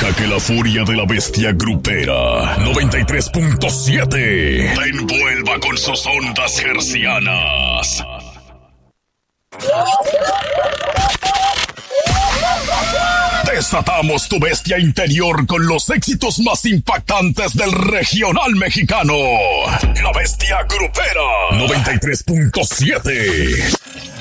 Deja que la furia de la bestia grupera 93.7 te envuelva con sus ondas hercianas. Desatamos tu bestia interior con los éxitos más impactantes del regional mexicano. La bestia grupera 93.7.